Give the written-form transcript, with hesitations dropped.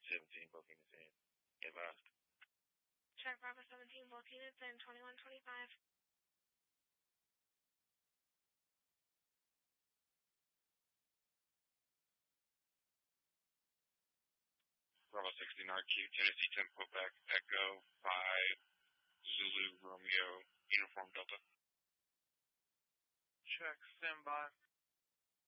17, booking is in. Get lost. Check Bravo 17, booking is in 2125. Bravo 16 RQ, Tennessee Tempo back, Echo 5, Zulu Romeo, Uniform Delta. Check, stand by.